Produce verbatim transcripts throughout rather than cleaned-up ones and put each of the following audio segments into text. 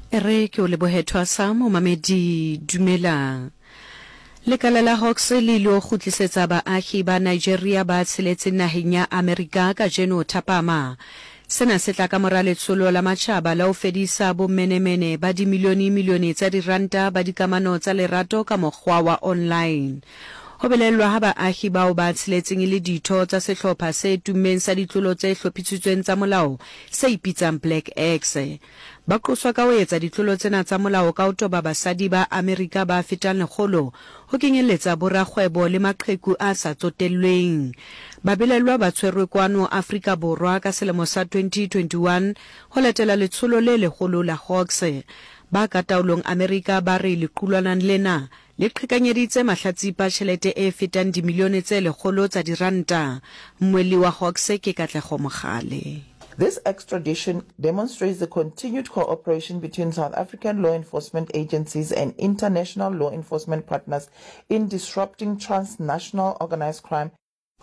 Ere ke o lebohetwa sa momamedi dumelang. Lekala la Hawks le lo khutlisetsa baahi ba Nigeria ba tsheletseng naheng ya Amerika ka jeno thapama. Sena se tla ka mora letsholo la matjhaba la ho fedisa bomenemene ba dimilione milione tsa diranta ba dikamano tsa lerato ka mokgwa wa online. Ho belellwa ha baahi bao ba tsheletseng le ditho tsa sehlopha se tummeng sa ditlolo tse hlophisitsweng tsa molao se ipitsang Black X. Ba qoswa ka ho etsa ditlolo tsena tsa molao ka ho toba basadi ba Amerika ba fetang lekgolo ho kenyeletsa borakgwebo le maqheku a sa tsotellweng. Ba belellwa ba tshwerwe kwano Afrika Borwa ka selemo sa twenty twenty-one ho latela letsholo le legolo la Hawks. Ba ka taolong Amerika ba re lequlwana lena le qhekanyeditse mahlatsipa tjhelete e fetang dimilione tse lekgolo tsa diranta. Mmweli wa Hawks ke Katlego Mogale. This extradition demonstrates the continued cooperation between South African law enforcement agencies and international law enforcement partners in disrupting transnational organized crime.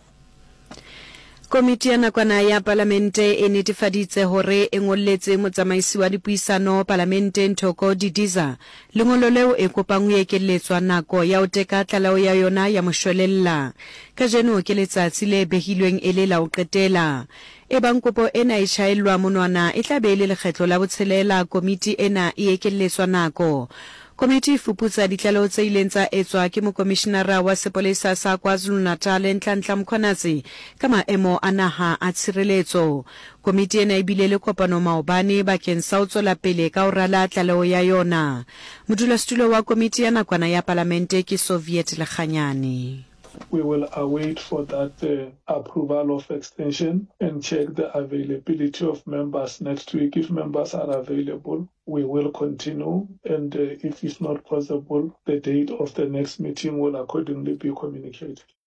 Komiti ya nakwana ya Parlamente e netefaditse hore e ngolletse motsamaisi wa dipuisano Parlamente Nthoko Didiza lengolo leo e kopang ho ekelletswa nako ya ho teka tlalao ya yona ya moshwelella. Ka jeno ke letsatsi le behilweng e le la ho qetela. E bang kopo ena e tjhaellwa monwana e tla be le lekgetlo la botshelela komiti ena e ekelletswa nako. Komiti e fuputsa ditlaleho tse ileng tsa etswa ke mokomishenara wa sepolesa sa KwaZulu-Natal Nhlanhla Mkhwanazi ka maemo a naha a tshireletso. Komiti ena e bile le kopano maobane bakeng sa ho tswela pele ka ho rala tlaleho ya yona. Modulasetulo wa komiti ya nakwana ya Parlamente ke Soviet Lekganyane. We will await for that uh, approval of extension and check the availability of members next week. If members are available, we will continue, and uh, if it's not possible, the date of the next meeting will accordingly be communicated.